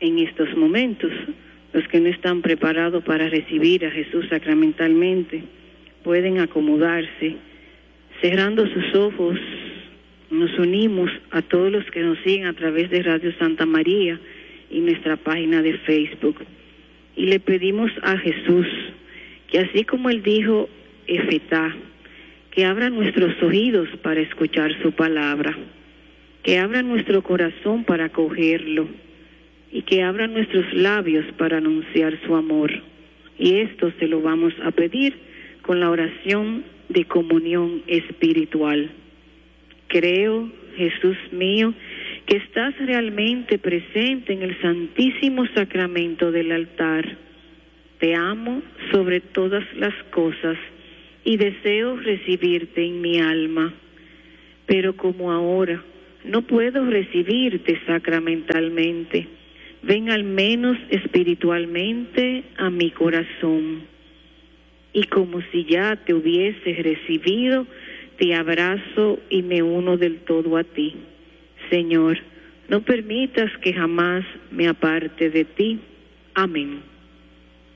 en estos momentos. Los que no están preparados para recibir a Jesús sacramentalmente pueden acomodarse. Cerrando sus ojos, nos unimos a todos los que nos siguen a través de Radio Santa María y nuestra página de Facebook. Y le pedimos a Jesús que así como Él dijo, Efetá, que abra nuestros oídos para escuchar su palabra, que abra nuestro corazón para acogerlo y que abra nuestros labios para anunciar su amor. Y esto se lo vamos a pedir con la oración de comunión espiritual. Creo, Jesús mío, que estás realmente presente en el Santísimo Sacramento del altar. Te amo sobre todas las cosas y deseo recibirte en mi alma. Pero como ahora no puedo recibirte sacramentalmente, ven al menos espiritualmente a mi corazón. Y como si ya te hubiese recibido, te abrazo y me uno del todo a ti. Señor, no permitas que jamás me aparte de ti. Amén.